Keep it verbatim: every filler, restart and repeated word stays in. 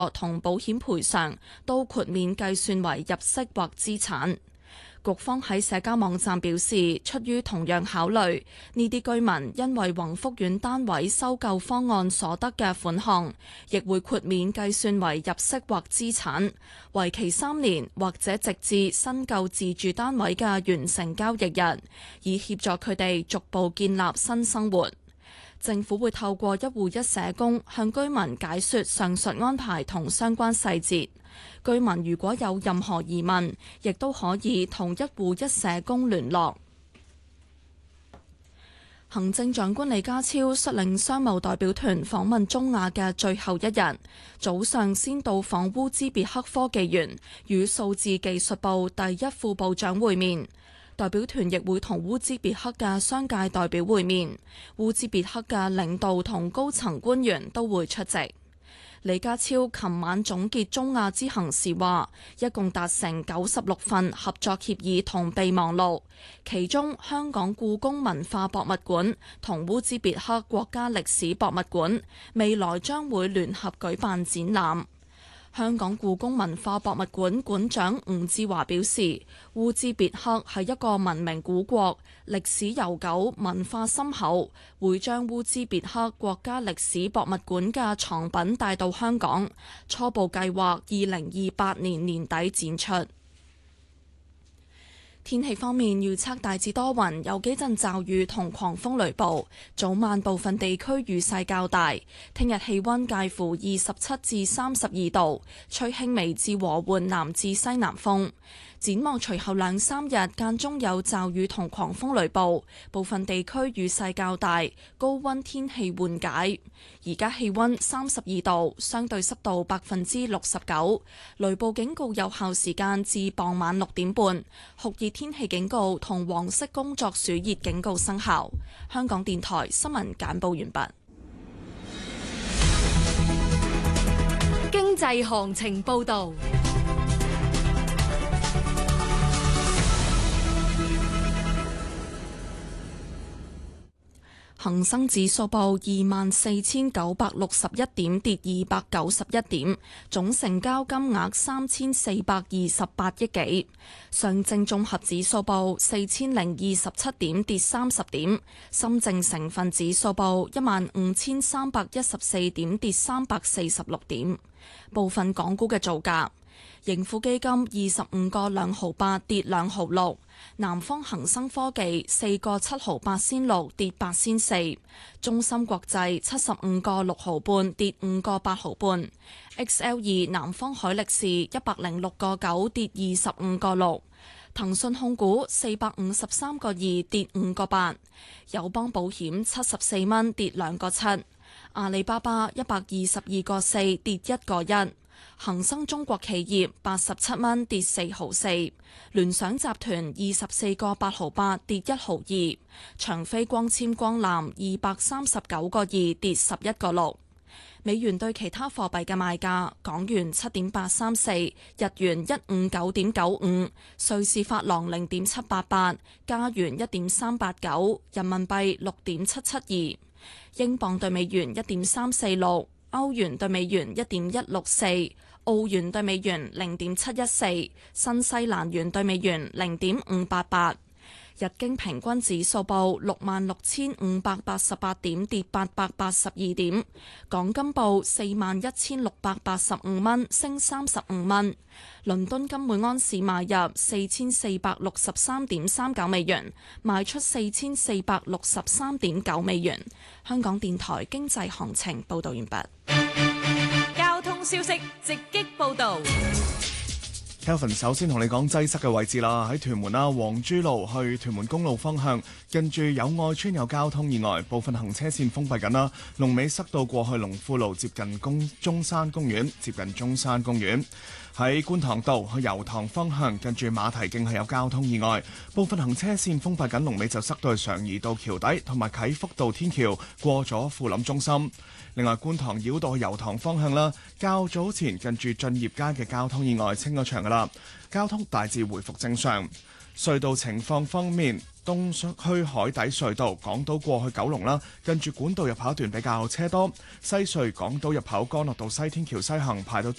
同保險賠償都豁免計算為入息或資產。局方喺社交網站表示，出於同樣考慮，呢啲居民因為宏福苑單位收購方案所得嘅款項，亦會豁免計算為入息或資產，為期三年或者直至新購自住單位嘅完成交易日，以協助佢哋逐步建立新生活。政府會透過一戶一社工向居民解說上述安排同相關細節。居民如果有任何疑問，亦都可以同一戶一社工聯絡。行政長官李家超率領商務代表團訪問中亞嘅最後一日，早上先到訪烏茲別克科技園，與數字技術部第一副部長會面。代表團亦會同烏茲別克嘅商界代表會面，烏茲別克嘅領導同高層官員都會出席。李家超琴晚總結中亞之行時話，一共達成九十六份合作協議同備忘錄，其中香港故宮文化博物館同烏茲別克國家歷史博物館未來將會聯合舉辦展覽。香港故宮文化博物館館長吳志華表示，烏茲別克係一個文明古國，歷史悠久，文化深厚，會將烏茲別克國家歷史博物館嘅藏品帶到香港，初步計劃二零二八年年底展出。天氣方面，預測大致多雲，有幾陣驟雨同狂風雷暴，早晚部分地區雨勢較大。聽日氣溫介乎二十七至三十二度，吹輕微至和緩南至西南風。展望隨後兩三日間中有驟雨同狂風雷暴，部分地區雨勢較大，高溫天氣緩解。而家氣溫三十二度，相對濕度百分之六十九，雷暴警告有效時間至傍晚六點半，酷熱天氣警告同黃色工作暑熱警告生效。香港電台新聞簡報完畢。 經濟行情報道。 恒生指數報二萬四千九百六十一點，跌二百九十一點，總成交金額三千四百二十八億幾。上證綜合指數報四千零二十七點，跌三十點。深證成分指數報一萬五千三百一十四點，跌三百四十六點。部分港股嘅造價：盈富基金二十五個兩毫八，跌兩毫六。南方恒生科技四個七毫八仙六，跌八仙四。中芯國際七十五個六毫半，跌五個八毫半。X L 二南方海力士一百零六個九，跌二十五個六。騰訊控股四百五十三個二，跌五個八。友邦保險七十四蚊，跌兩個七。阿里巴巴一百二十二個四，跌一個一。恒生中國企業八十七蚊，跌四毫四。聯想集團二十四個八毫八，跌一毫二。長飛光纖光纜二百三十九個二，跌十一個六。美元對其他貨幣嘅賣價：港元七點八三四，日元一五九點九五，瑞士法郎零點七八八，加元一點三八九，人民幣六點七七二，英鎊對美元一點三四六。歐元對美元一點一六四，澳元對美元零點七一四，新西蘭元對美元零點五八八。日經平均指數報六萬六千五百八十八點，跌八百八十二點。港金報四萬一千六百八十五蚊，升三十五蚊。倫敦金每安士買入四千四百六十三點三九美元，賣出四千四百六十三點九美元。香港電台經濟行情報道完畢。 交通消息直擊報道。 Kelvin 首先同你講擠塞嘅位置啦，喺屯門啦，黃珠路去屯門公路方向，近住友愛村有交通意外，部分行車線封閉緊啦，龍尾塞到過去龍富路，接近公中山公園，接近中山公園。喺觀塘道去油塘方向，近住馬蹄徑係有交通意外，部分行車線封閉緊，龍尾就塞到去常怡道橋底同埋啟福道天橋過咗富林中心。另外，觀塘繞道去油塘方向啦，較早前近住駿業街嘅交通意外清咗場噶啦，交通大致回復正常。 隧道情況方面，東區海底隧道港島過去九龍啦，近住管道入口一段比較車多；西隧港島入口干諾道西天橋西行排到